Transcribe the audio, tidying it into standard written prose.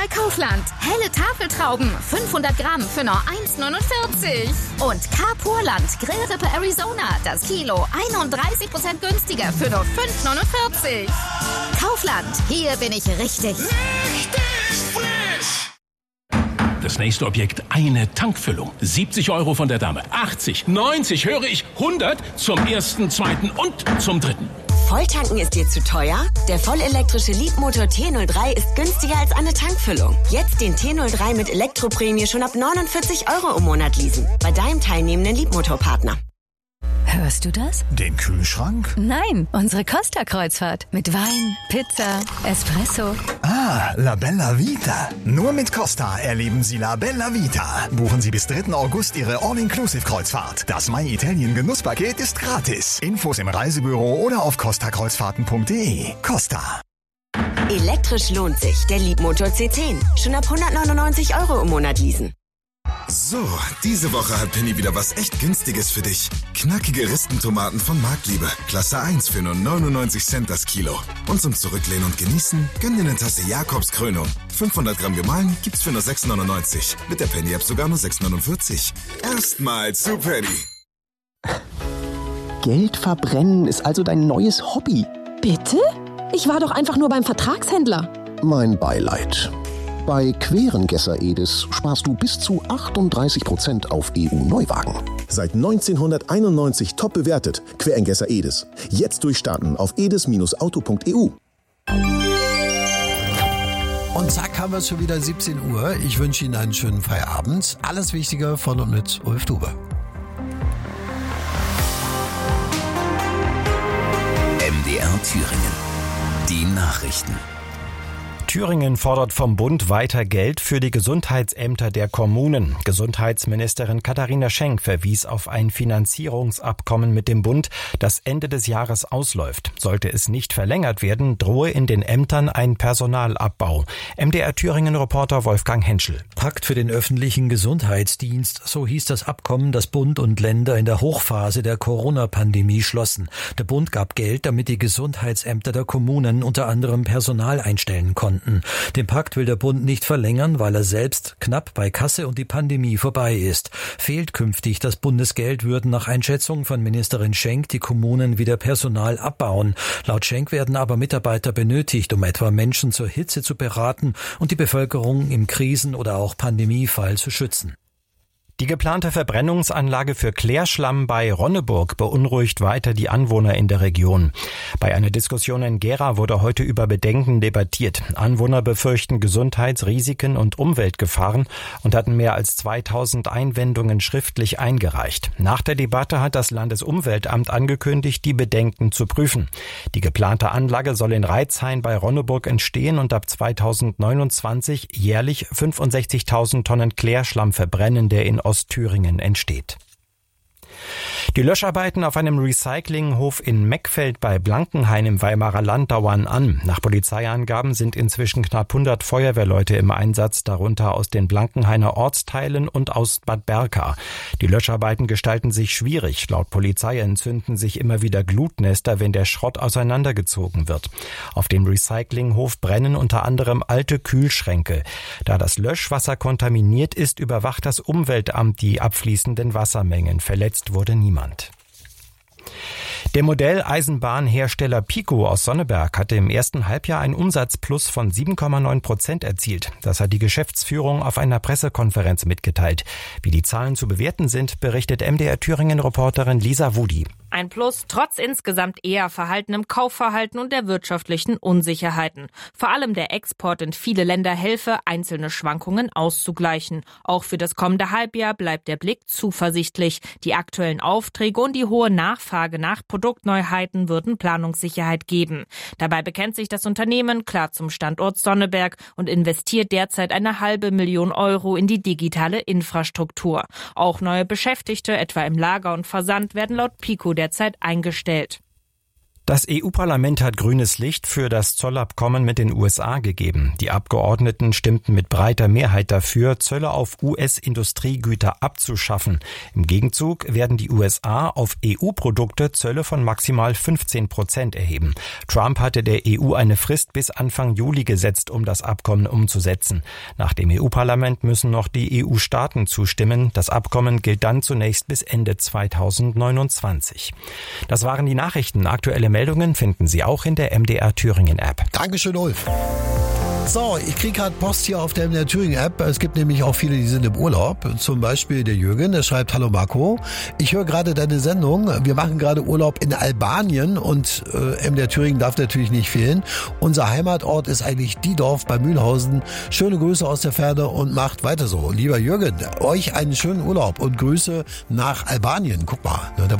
bei Kaufland. Helle Tafeltrauben, 500 Gramm für nur 1,49. Und Carpurland Grillrippe Arizona, das Kilo 31% günstiger für nur 5,49. Kaufland, hier bin ich richtig. Richtig frisch! Das nächste Objekt, eine Tankfüllung. 70 € von der Dame, 80, 90, höre ich, 100 zum ersten, zweiten und zum dritten. Volltanken ist dir zu teuer? Der vollelektrische Leapmotor T03 ist günstiger als eine Tankfüllung. Jetzt den T03 mit Elektroprämie schon ab 49 € im Monat leasen. Bei deinem teilnehmenden Leapmotor-Partner. Hörst du das? Den Kühlschrank? Nein, unsere Costa-Kreuzfahrt. Mit Wein, Pizza, Espresso. Ah, La Bella Vita. Nur mit Costa erleben Sie La Bella Vita. Buchen Sie bis 3. August Ihre All-Inclusive-Kreuzfahrt. Das My Italien Genusspaket ist gratis. Infos im Reisebüro oder auf costakreuzfahrten.de. Costa. Elektrisch lohnt sich. Der Leapmotor C10. Schon ab 199 € im Monat leasen. So, diese Woche hat Penny wieder was echt Günstiges für dich. Knackige Ristentomaten von Marktliebe. Klasse 1 für nur 99 Cent das Kilo. Und zum Zurücklehnen und Genießen, gönn dir eine Tasse Jakobs Krönung. 500 Gramm gemahlen gibt's für nur 6,99. Mit der Penny-App sogar nur 6,49. Erstmal zu Penny. Geld verbrennen ist also dein neues Hobby. Bitte? Ich war doch einfach nur beim Vertragshändler. Mein Beileid. Bei Querengesser Edis sparst du bis zu 38% auf EU-Neuwagen. Seit 1991 top bewertet. Querengesser Edis. Jetzt durchstarten auf edis-auto.eu. Und zack, haben wir es schon wieder 17 Uhr. Ich wünsche Ihnen einen schönen Feierabend. Alles Wichtige von und mit Ulf Dube. MDR Thüringen. Die Nachrichten. Thüringen fordert vom Bund weiter Geld für die Gesundheitsämter der Kommunen. Gesundheitsministerin Katharina Schenk verwies auf ein Finanzierungsabkommen mit dem Bund, das Ende des Jahres ausläuft. Sollte es nicht verlängert werden, drohe in den Ämtern ein Personalabbau. MDR Thüringen-Reporter Wolfgang Henschel. Pakt für den öffentlichen Gesundheitsdienst, so hieß das Abkommen, das Bund und Länder in der Hochphase der Corona-Pandemie schlossen. Der Bund gab Geld, damit die Gesundheitsämter der Kommunen unter anderem Personal einstellen konnten. Den Pakt will der Bund nicht verlängern, weil er selbst knapp bei Kasse und die Pandemie vorbei ist. Fehlt künftig das Bundesgeld, würden nach Einschätzung von Ministerin Schenk die Kommunen wieder Personal abbauen. Laut Schenk werden aber Mitarbeiter benötigt, um etwa Menschen zur Hitze zu beraten und die Bevölkerung im Krisen- oder auch Pandemiefall zu schützen. Die geplante Verbrennungsanlage für Klärschlamm bei Ronneburg beunruhigt weiter die Anwohner in der Region. Bei einer Diskussion in Gera wurde heute über Bedenken debattiert. Anwohner befürchten Gesundheitsrisiken und Umweltgefahren und hatten mehr als 2000 Einwendungen schriftlich eingereicht. Nach der Debatte hat das Landesumweltamt angekündigt, die Bedenken zu prüfen. Die geplante Anlage soll in Reitzhain bei Ronneburg entstehen und ab 2029 jährlich 65.000 Tonnen Klärschlamm verbrennen, der in Ostthüringen entsteht. Die Löscharbeiten auf einem Recyclinghof in Meckfeld bei Blankenhain im Weimarer Land dauern an. Nach Polizeiangaben sind inzwischen knapp 100 Feuerwehrleute im Einsatz, darunter aus den Blankenhainer Ortsteilen und aus Bad Berka. Die Löscharbeiten gestalten sich schwierig. Laut Polizei entzünden sich immer wieder Glutnester, wenn der Schrott auseinandergezogen wird. Auf dem Recyclinghof brennen unter anderem alte Kühlschränke. Da das Löschwasser kontaminiert ist, überwacht das Umweltamt die abfließenden Wassermengen. Verletzt wurde niemand. Der Modelleisenbahnhersteller Pico aus Sonneberg hatte im ersten Halbjahr einen Umsatzplus von 7,9% erzielt. Das hat die Geschäftsführung auf einer Pressekonferenz mitgeteilt. Wie die Zahlen zu bewerten sind, berichtet MDR Thüringen-Reporterin Lisa Wudi. Ein Plus trotz insgesamt eher verhaltenem Kaufverhalten und der wirtschaftlichen Unsicherheiten. Vor allem der Export in viele Länder helfe, einzelne Schwankungen auszugleichen. Auch für das kommende Halbjahr bleibt der Blick zuversichtlich. Die aktuellen Aufträge und die hohe Nachfrage nach Produktneuheiten würden Planungssicherheit geben. Dabei bekennt sich das Unternehmen klar zum Standort Sonneberg und investiert derzeit 500.000 € in die digitale Infrastruktur. Auch neue Beschäftigte, etwa im Lager und Versand, werden laut Pico derzeit eingestellt. Das EU-Parlament hat grünes Licht für das Zollabkommen mit den USA gegeben. Die Abgeordneten stimmten mit breiter Mehrheit dafür, Zölle auf US-Industriegüter abzuschaffen. Im Gegenzug werden die USA auf EU-Produkte Zölle von maximal 15% erheben. Trump hatte der EU eine Frist bis Anfang Juli gesetzt, um das Abkommen umzusetzen. Nach dem EU-Parlament müssen noch die EU-Staaten zustimmen. Das Abkommen gilt dann zunächst bis Ende 2029. Das waren die Nachrichten. Aktuelle Meldungen finden Sie auch in der MDR Thüringen App. Dankeschön, Ulf. So, ich kriege gerade Post hier auf der MDR Thüringen App. Es gibt nämlich auch viele, die sind im Urlaub. Zum Beispiel der Jürgen, der schreibt: Hallo Marco, ich höre gerade deine Sendung. Wir machen gerade Urlaub in Albanien und MDR Thüringen darf natürlich nicht fehlen. Unser Heimatort ist eigentlich Diedorf bei Mühlhausen. Schöne Grüße aus der Ferne und macht weiter so. Lieber Jürgen, euch einen schönen Urlaub und Grüße nach Albanien. Guck mal,